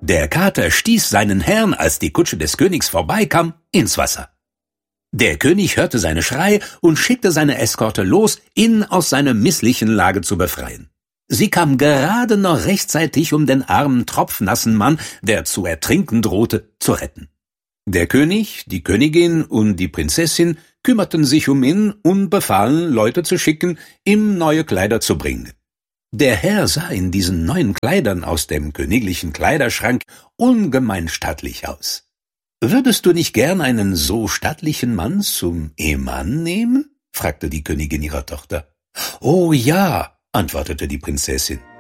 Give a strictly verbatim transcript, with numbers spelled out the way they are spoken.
Der Kater stieß seinen Herrn, als die Kutsche des Königs vorbeikam, ins Wasser. Der König hörte seine Schreie und schickte seine Eskorte los, ihn aus seiner misslichen Lage zu befreien. Sie kam gerade noch rechtzeitig, um den armen, tropfnassen Mann, der zu ertrinken drohte, zu retten. Der König, die Königin und die Prinzessin kümmerten sich um ihn und befahlen, Leute zu schicken, ihm neue Kleider zu bringen. Der Herr sah in diesen neuen Kleidern aus dem königlichen Kleiderschrank ungemein stattlich aus. »Würdest du nicht gern einen so stattlichen Mann zum Ehemann nehmen?« fragte die Königin ihrer Tochter. »Oh ja«, antwortete die Prinzessin.